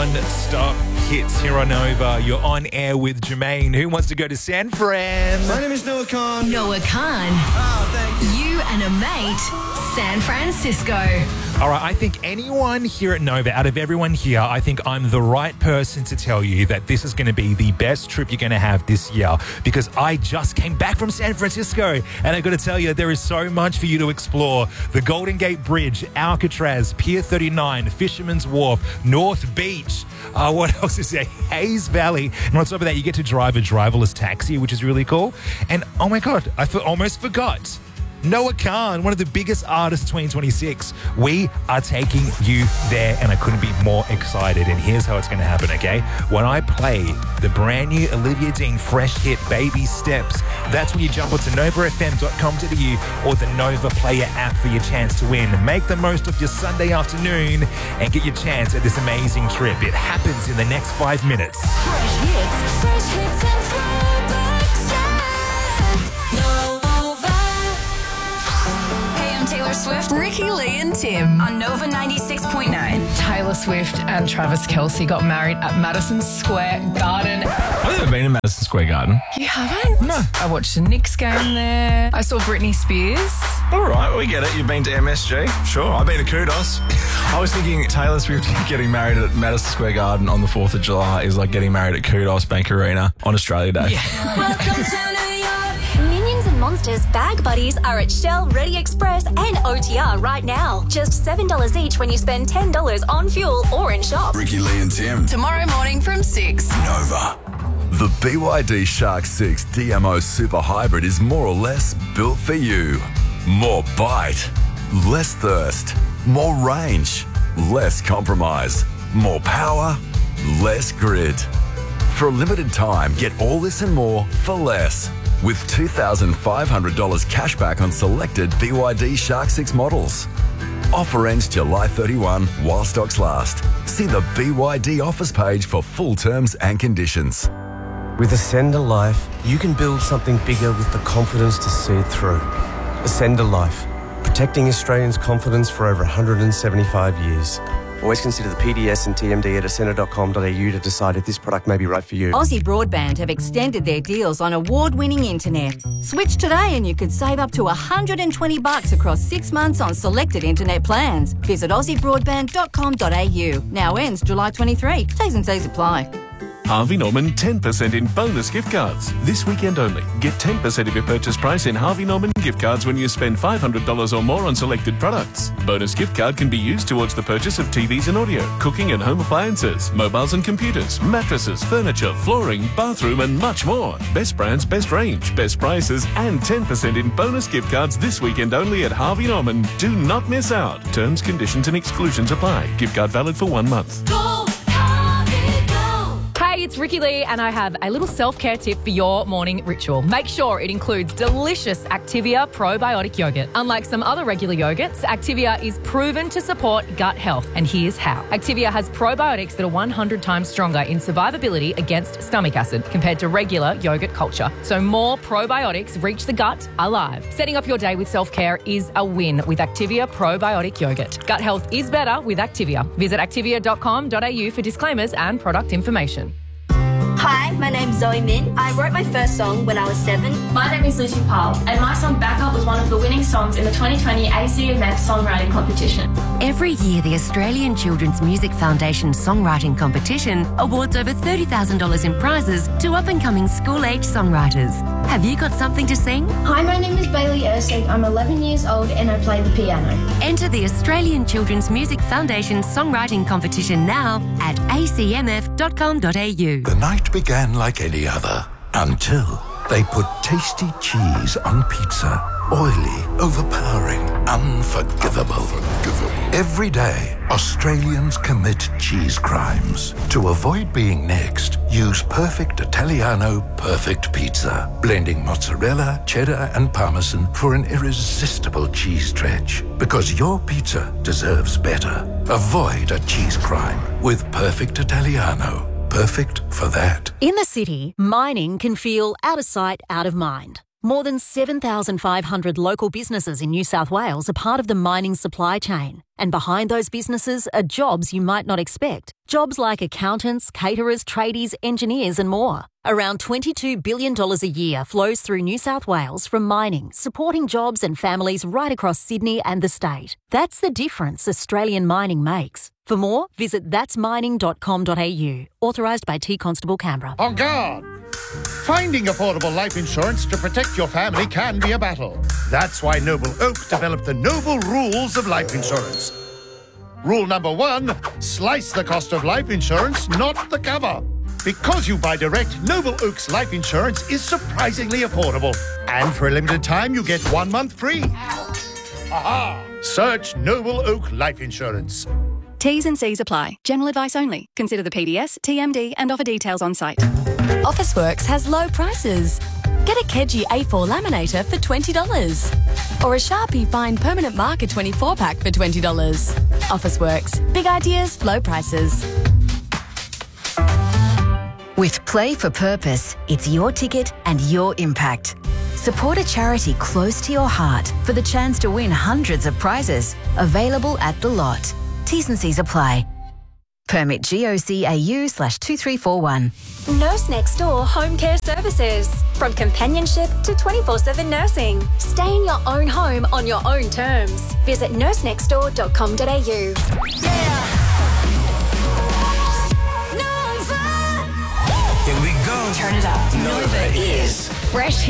non-stop hits here on Nova. You're on air with Jermaine. Who wants to go to San Fran? My name is Noah Khan. Noah Khan. Oh, thank you. You and a mate, San Francisco. All right, I think anyone here at Nova, out of everyone here, I think I'm the right person to tell you that this is going to be the best trip you're going to have this year, because I just came back from San Francisco and I've got to tell you, there is so much for you to explore. The Golden Gate Bridge, Alcatraz, Pier 39, Fisherman's Wharf, North Beach. What else is there? Hayes Valley. And on top of that, you get to drive a driverless taxi, which is really cool. And oh my God, I almost forgot. Noah Khan, one of the biggest artists of 2026. We are taking you there, and I couldn't be more excited. And here's how it's going to happen, okay? When I play the brand new Olivia Dean fresh hit, Baby Steps, that's when you jump onto novafm.com.au or the Nova Player app for your chance to win. Make the most of your Sunday afternoon and get your chance at this amazing trip. It happens in the next 5 minutes. Fresh hits and throwbacks, yeah. Taylor Swift, Ricky Lee and Tim on Nova 96.9. Taylor Swift and Travis Kelce got married at Madison Square Garden. I've never been to Madison Square Garden. You haven't? No. I watched the Knicks game there. I saw Britney Spears. All right, we get it. You've been to MSG. Sure, I've been to Kudos. I was thinking Taylor Swift getting married at Madison Square Garden on the 4th of July is like getting married at Kudos Bank Arena on Australia Day. Yeah. Welcome to New York. Minions and Monsters bag buddies are at Shell, Ready Express and OTR right now. Just $7 each when you spend $10 on fuel or in shop. Ricky Lee and Tim. Tomorrow morning from 6. Nova. The BYD Shark 6 DMO Super Hybrid is more or less built for you. More bite, less thirst, more range, less compromise, more power, less grid. For a limited time, get all this and more for less. With $2,500 cash back on selected BYD Shark 6 models. Offer ends July 31 while stocks last. See the BYD offers page for full terms and conditions. With Ascender Life, you can build something bigger with the confidence to see it through. Ascender Life, protecting Australians' confidence for over 175 years. Always consider the PDS and TMD at ascender.com.au to decide if this product may be right for you. Aussie Broadband have extended their deals on award-winning internet. Switch today and you could save up to $120 across 6 months on selected internet plans. Visit aussiebroadband.com.au. Now ends July 23. T's and C's apply. Harvey Norman 10% in bonus gift cards. This weekend only. Get 10% of your purchase price in Harvey Norman gift cards when you spend $500 or more on selected products. Bonus gift card can be used towards the purchase of TVs and audio, cooking and home appliances, mobiles and computers, mattresses, furniture, flooring, bathroom and much more. Best brands, best range, best prices and 10% in bonus gift cards this weekend only at Harvey Norman. Do not miss out. Terms, conditions and exclusions apply. Gift card valid for 1 month. Go, Harvey, go. Hey, it's Ricky Lee and I have a little self-care tip for your morning ritual. Make sure it includes delicious Activia probiotic yogurt. Unlike some other regular yogurts, Activia is proven to support gut health, and here's how. Activia has probiotics that are 100 times stronger in survivability against stomach acid compared to regular yogurt culture. So more probiotics reach the gut alive. Setting up your day with self-care is a win with Activia probiotic yogurt. Gut health is better with Activia. Visit activia.com.au for disclaimers and product information. Hi, my name's Zoe Min. I wrote my first song when I was 7. My name is Lucy Powell, and my song Backup was one of the winning songs in the 2020 ACMF Songwriting Competition. Every year, the Australian Children's Music Foundation Songwriting Competition awards over $30,000 in prizes to up-and-coming school-age songwriters. Have you got something to sing? Hi, my name is Bailey Ersig. I'm 11 years old and I play the piano. Enter the Australian Children's Music Foundation Songwriting Competition now at acmf.com.au. The night began like any other until they put tasty cheese on pizza. Oily, overpowering, unforgivable. Every day, Australians commit cheese crimes. To avoid being next, use Perfect Italiano Perfect Pizza, blending mozzarella, cheddar and parmesan for an irresistible cheese stretch. Because your pizza deserves better. Avoid a cheese crime with Perfect Italiano. Perfect for that. In the city, mining can feel out of sight, out of mind. More than 7,500 local businesses in New South Wales are part of the mining supply chain. And behind those businesses are jobs you might not expect. Jobs like accountants, caterers, tradies, engineers and more. Around $22 billion a year flows through New South Wales from mining, supporting jobs and families right across Sydney and the state. That's the difference Australian mining makes. For more, visit thatsmining.com.au. Authorised by T Constable Canberra. On guard! Finding affordable life insurance to protect your family can be a battle. That's why Noble Oak developed the Noble Rules of Life Insurance. Rule number 1, slice the cost of life insurance, not the cover. Because you buy direct, Noble Oak's life insurance is surprisingly affordable. And for a limited time, you get 1 month free. Aha! Search Noble Oak Life Insurance. T's and C's apply. General advice only. Consider the PDS, TMD and offer details on site. Officeworks has low prices. Get a Keji A4 laminator for $20. Or a Sharpie Fine Permanent Marker 24-pack for $20. Officeworks. Big ideas, low prices. With Play for Purpose, it's your ticket and your impact. Support a charity close to your heart for the chance to win hundreds of prizes. Available at the lot. T's and C's apply. Permit GOCAU/2341. Nurse Next Door Home Care Services. From companionship to 24/7 nursing. Stay in your own home on your own terms. Visit nursenextdoor.com.au. Here we go. Turn it up. Nova is Fresh